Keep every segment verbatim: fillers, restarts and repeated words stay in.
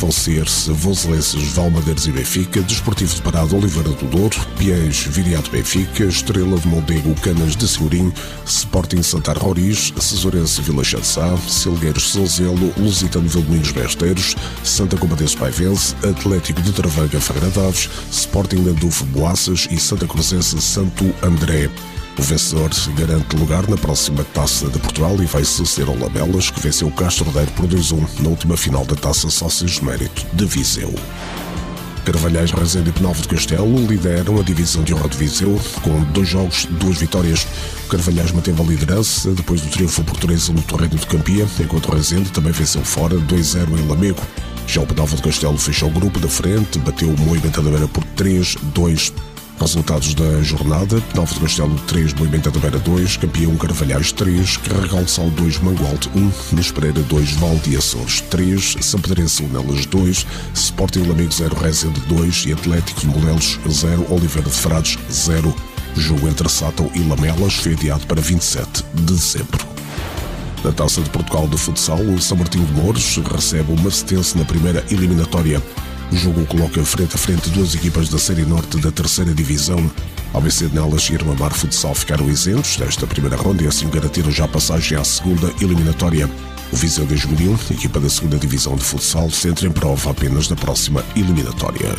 vão ser Voselenses, Valmadeiros e Benfica, Desportivo de Parado, Oliveira do Douro, Piens, Viriato Benfica, Estrela de Mondego, Canas de Senhorim, Sporting Santar Roriz, Cesurense Vila Chatzá, Silgueiros Sonzelo, Lusitano Vildomingos Besteiros, Santa Combadense Paivense, Atlético de Travanga Figueira de Aves, Sporting Landulfo Boaças e Santa Cruzense Santo André. O vencedor garante lugar na próxima Taça de Portugal e vai suceder ao Lamelas, que venceu o Castro Daire por dois a um na última final da Taça Sócios de Mérito de Viseu. Carvalhais, Rezende e Penalvo de Castelo lideram a divisão de honra de Viseu com dois jogos, duas vitórias. O Carvalhais manteve a liderança depois do triunfo por três a um no Torreio de Campia, enquanto o Rezende também venceu fora dois a zero em Lamego. Já o Penalvo de Castelo fechou o grupo da frente, bateu o Moimenta da Beira por três a dois. Resultados da jornada: Penalvo de Castelo três, Moimenta da Beira dois, Campeão Carvalhais três, Carregal de Sal dois, Mangualde um, Nes Pereira dois, Val de Açores três, Sampedrense um, Nelas dois, Sporting Lamego zero, Rezende dois e Atlético de Molelos zero, Oliveira de Frades zero. O jogo entre Sátão e Lamelas foi adiado para vinte e sete de dezembro. Na Taça de Portugal de Futsal, o São Martinho de Mouros recebe o Marcetense na primeira eliminatória. O jogo coloca frente a frente duas equipas da Série Norte da terceira Divisão. Ao vencer nelas e Irmamar Futsal ficaram isentos desta primeira ronda e assim garantiram já a passagem à segunda eliminatória. O Viseu dois mil e um, equipa da segunda Divisão de Futsal, se entra em prova apenas na próxima eliminatória.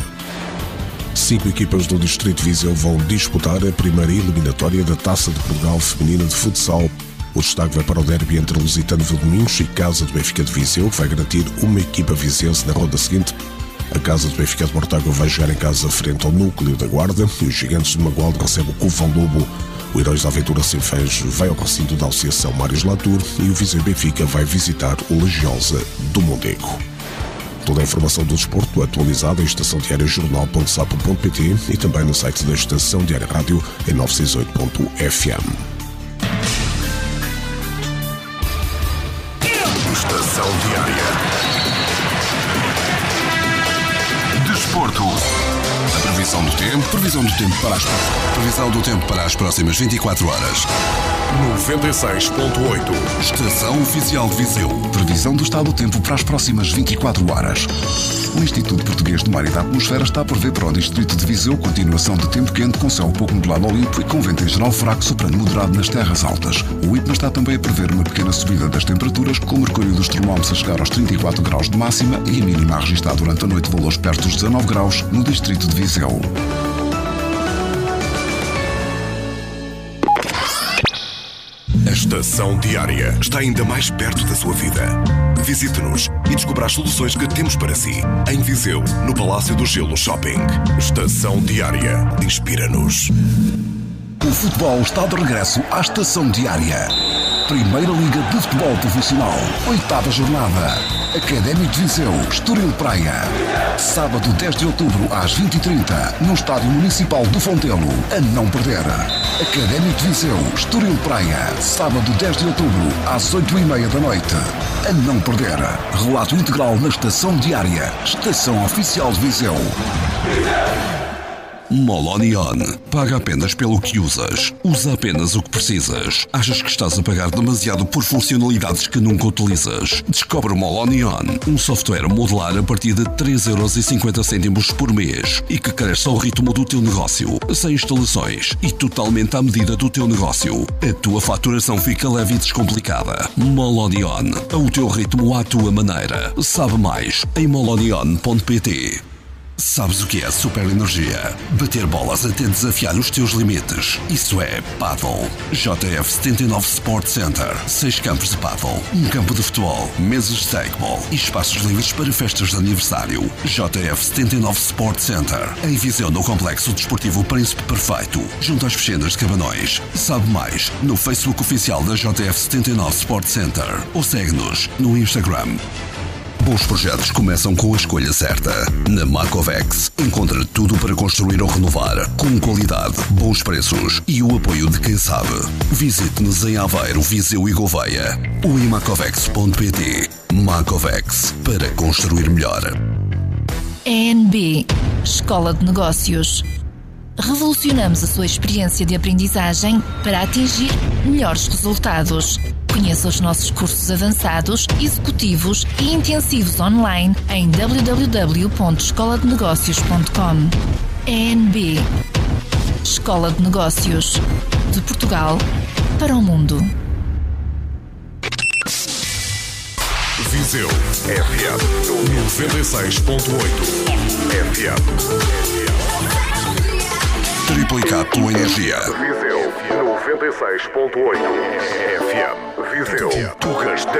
Cinco equipas do Distrito de Viseu vão disputar a primeira eliminatória da Taça de Portugal Feminina de Futsal. O destaque vai para o derby entre Lusitano Vildomingos e Casa do Benfica de Viseu, que vai garantir uma equipa viziense na ronda seguinte. A Casa do Benfica de Mortágua vai jogar em casa frente ao Núcleo da Guarda e os Gigantes de Mangualde recebem o Covão Lobo. O Heróis da Aventura Sem Fés vai ao recinto da Associação Mários Latour e o Viseu Benfica vai visitar o Legiosa do Mondego. Toda a informação do desporto atualizada em estação diária jornal ponto sapo ponto pt e também no site da Estação Diária Rádio em novecentos e sessenta e oito ponto f m. Estação Diária. Desporto. A previsão do tempo. Previsão do tempo para as Previsão do tempo para as próximas vinte e quatro horas. noventa e seis ponto oito. Estação Oficial de Viseu. Previsão do estado do tempo para as próximas vinte e quatro horas. O Instituto Português do Mar e da Atmosfera está a prever para o Distrito de Viseu continuação de tempo quente com céu pouco nublado ao limpo e com vento em geral fraco soprando moderado nas terras altas. O I P M A está também a prever uma pequena subida das temperaturas, com o mercúrio dos termómetros a chegar aos trinta e quatro graus de máxima e a mínima a registrar durante a noite valores perto dos dezanove graus no Distrito de Viseu. A Estação Diária está ainda mais perto da sua vida. Visite-nos e descubra as soluções que temos para si. Em Viseu, no Palácio do Gelo Shopping. Estação Diária. Inspira-nos. O futebol está de regresso à Estação Diária. Primeira Liga de Futebol Profissional. Oitava jornada. Académico de Viseu, Estoril Praia. Sábado dez de outubro às vinte e trinta, no Estádio Municipal do Fontelo. A não perder. Académico de Viseu, Estoril Praia. Sábado dez de outubro às oito e meia da noite. A não perder. Relato integral na Estação Diária. Estação Oficial de Viseu. Molonion. Paga apenas pelo que usas. Usa apenas o que precisas. Achas que estás a pagar demasiado por funcionalidades que nunca utilizas? Descobre o Molonion, um software modular a partir de três euros e cinquenta cêntimos por mês e que cresce ao ritmo do teu negócio, sem instalações e totalmente à medida do teu negócio. A tua faturação fica leve e descomplicada. Molonion. Ao teu ritmo, à tua maneira. Sabe mais em molonion ponto pt. Sabes o que é super energia? Bater bolas até desafiar os teus limites. Isso é Paddle. J F setenta e nove Sport Center. Seis campos de paddle, um campo de futebol, mesas de takeball e espaços livres para festas de aniversário. J F setenta e nove Sport Center. Em Viseu, no Complexo Desportivo Príncipe Perfeito, junto às piscinas de Cabanões. Sabe mais no Facebook oficial da J F setenta e nove Sport Center ou segue-nos no Instagram. Bons projetos começam com a escolha certa. Na Macovex, encontra tudo para construir ou renovar, com qualidade, bons preços e o apoio de quem sabe. Visite-nos em Aveiro, Viseu e Gouveia ou em macovex ponto pt. Macovex, para construir melhor. E N B, Escola de Negócios. revolucionamos a sua experiência de aprendizagem para atingir melhores resultados. Conheça os nossos cursos avançados, executivos e intensivos online em w w w ponto escola de negócios ponto com. E N B Escola de Negócios de Portugal para o mundo. Viseu F M noventa e seis ponto oito F M. Triplicado pela energia. Viseu noventa e seis ponto oito F M. Viseu, tu